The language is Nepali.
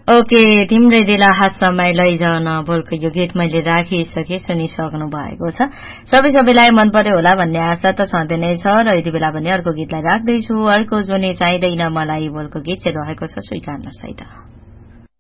ओके तिम्रै दिल हातसम्मै लैजान बोलको यो गीत मैले राखिसके सुनिसक्नु भएको छ सबैलाई मन पर्यो होला भन्ने आशा त सधैँ नै छ र यति बेला भने अर्को गीतलाई राख्दैछु अर्को जुनी चाहिँदैन मलाई बोलको गीत चाहिँ रहेको छ स्वीकार्न सहित